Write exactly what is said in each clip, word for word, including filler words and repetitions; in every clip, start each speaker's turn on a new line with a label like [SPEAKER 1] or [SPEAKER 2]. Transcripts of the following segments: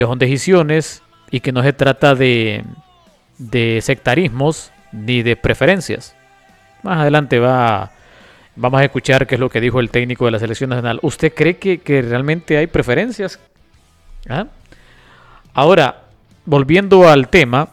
[SPEAKER 1] son decisiones y que no se trata de, de sectarismos ni de preferencias. Más adelante va, vamos a escuchar qué es lo que dijo el técnico de la selección nacional. ¿Usted cree que, que realmente hay preferencias? ¿Ah? Ahora, volviendo al tema,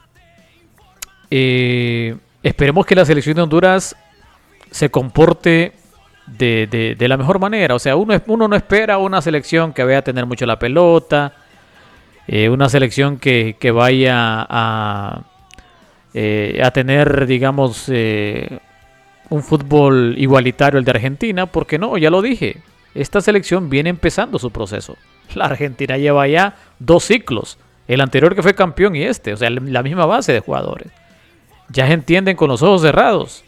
[SPEAKER 1] eh, esperemos que la selección de Honduras se comporte de, de, de la mejor manera. O sea, uno, uno no espera una selección que vaya a tener mucho la pelota, eh, una selección que, que vaya a, eh, a tener, digamos, eh, un fútbol igualitario al de Argentina, porque no, ya lo dije, esta selección viene empezando su proceso. La Argentina lleva ya dos ciclos, el anterior que fue campeón y este, o sea, la misma base de jugadores. Ya se entienden con los ojos cerrados.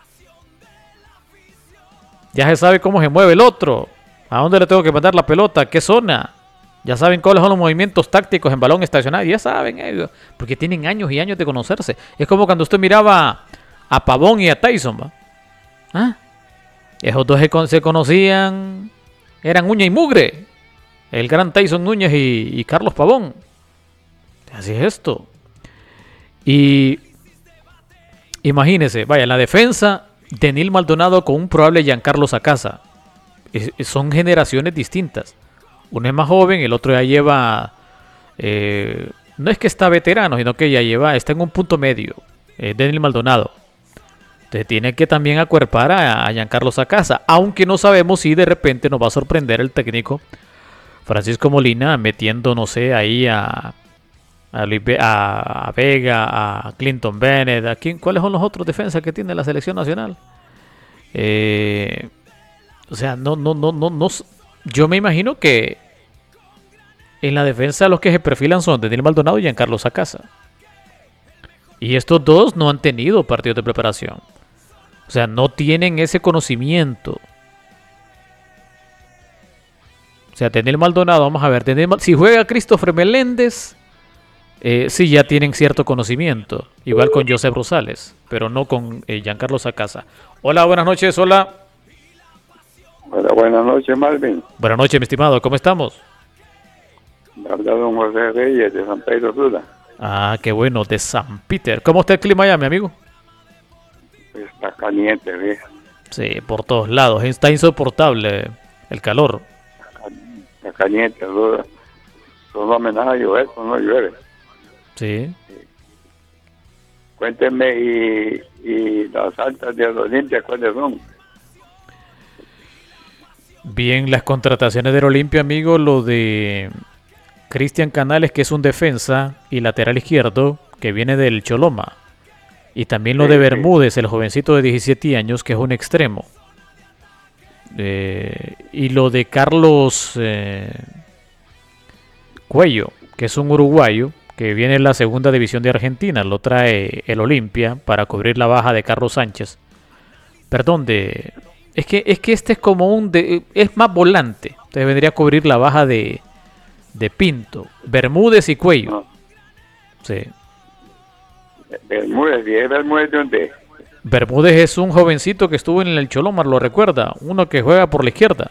[SPEAKER 1] Ya se sabe cómo se mueve el otro, a dónde le tengo que mandar la pelota, qué zona. Ya saben cuáles son los movimientos tácticos en balón estacionario, ya saben ellos, porque tienen años y años de conocerse. Es como cuando usted miraba a Pavón y a Tyson, ¿va? ¿Ah? Esos dos se, con- se conocían, eran uña y mugre. El gran Tyson Núñez y, y Carlos Pavón. Así es esto. Y imagínese, vaya, en la defensa, Denil Maldonado con un probable Giancarlo Sacasa. Es- es- son generaciones distintas. Uno es más joven, el otro ya lleva... eh, no es que está veterano, sino que ya lleva, está en un punto medio. eh, Denil Maldonado. Entonces tiene que también acuerpar a, a Giancarlo Sacasa. Aunque no sabemos si de repente nos va a sorprender el técnico Francisco Molina metiendo, no sé, ahí a... A, Luis Ve- a- a Vega, a Clinton Bennett, a quién, ¿cuáles son los otros defensas que tiene la selección nacional? Eh, o sea, no, no, no, no, no, s- yo me imagino que en la defensa los que se perfilan son Daniel Maldonado y Giancarlo Sacasa. Y estos dos no han tenido partidos de preparación. O sea, no tienen ese conocimiento. O sea, Daniel Maldonado, vamos a ver, Daniel Mal- si juega Christopher Meléndez, Eh, sí, ya tienen cierto conocimiento, igual con Josep Rosales, pero no con eh, Giancarlo Sacasa. Hola, buenas noches, hola.
[SPEAKER 2] Hola, buenas noches, Malvin.
[SPEAKER 1] Buenas noches, mi estimado, ¿cómo estamos?
[SPEAKER 2] Habla don José Reyes de San Pedro Sula.
[SPEAKER 1] Ah, qué bueno, de San Peter. ¿Cómo está el clima allá, mi amigo?
[SPEAKER 2] Está caliente, vieja.
[SPEAKER 1] Sí, por todos lados, está insoportable el calor.
[SPEAKER 2] Está caliente, solo, solo amenaza a llover, pero no llueve.
[SPEAKER 1] Sí.
[SPEAKER 2] Cuéntenme, y, y las altas de Olimpia, ¿cuáles son?
[SPEAKER 1] Bien, las contrataciones del Olimpia, amigo, lo de Cristian Canales, que es un defensa y lateral izquierdo, que viene del Choloma. Y también lo
[SPEAKER 2] Sí,
[SPEAKER 1] de
[SPEAKER 2] sí.
[SPEAKER 1] Bermúdez, el jovencito de diecisiete años, que es un extremo. Eh, y lo de Carlos eh, Cuello, que es un uruguayo, que viene en la segunda división de Argentina. Lo trae el Olimpia para cubrir la baja de Carlos Sánchez. Perdón, de... Es que, es que este es como un... De, es más volante. Entonces vendría a cubrir la baja de, de Pinto, Bermúdez y Cuello.
[SPEAKER 2] No.
[SPEAKER 1] Sí.
[SPEAKER 2] Bermúdez, ¿y es Bermúdez de dónde?
[SPEAKER 1] Bermúdez es un jovencito que estuvo en el Choloma, lo recuerda. Uno que juega por la izquierda.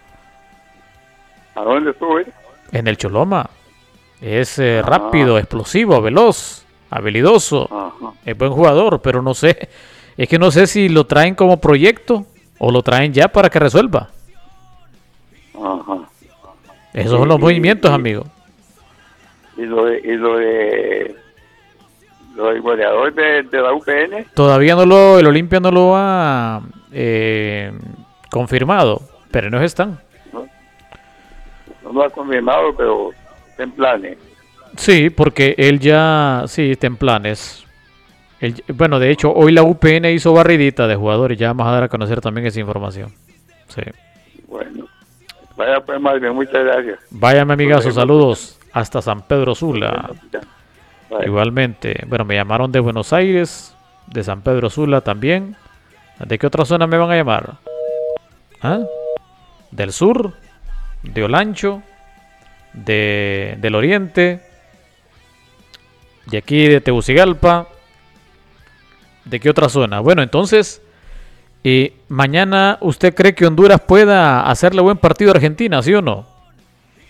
[SPEAKER 2] ¿A dónde estuvo él?
[SPEAKER 1] En el Choloma. Es eh,
[SPEAKER 2] Ah.
[SPEAKER 1] rápido, explosivo, veloz, habilidoso.
[SPEAKER 2] Ajá.
[SPEAKER 1] Es buen jugador, pero no sé. Es que no sé si lo traen como proyecto o lo traen ya para que resuelva.
[SPEAKER 2] Ajá.
[SPEAKER 1] Esos son los
[SPEAKER 2] Y-
[SPEAKER 1] movimientos,
[SPEAKER 2] y-
[SPEAKER 1] amigo.
[SPEAKER 2] Y lo de... Y lo de lo del goleador de, de la U P N.
[SPEAKER 1] Todavía no lo, el Olimpia no lo ha eh, confirmado, pero no están.
[SPEAKER 2] No, no lo ha confirmado, pero está en planes.
[SPEAKER 1] Sí, porque él ya, sí, está en planes. Él- bueno, de hecho, hoy la U P N hizo barridita de jugadores, ya vamos a dar a conocer también esa información. Sí.
[SPEAKER 2] Bueno, vaya pues, Malvin, muchas gracias.
[SPEAKER 1] Vaya, mi amigazo,
[SPEAKER 2] Nos vemos.
[SPEAKER 1] saludos hasta San Pedro Sula.
[SPEAKER 2] Bye.
[SPEAKER 1] Igualmente, bueno, me llamaron de Buenos Aires, de San Pedro Sula también. ¿De qué otra zona me van a llamar? ¿Ah? ¿Del sur? ¿De Olancho? De, ¿Del oriente? ¿De aquí, de Tegucigalpa? ¿De qué otra zona? Bueno, entonces, eh, mañana, ¿usted cree que Honduras pueda hacerle buen partido a Argentina, sí o no?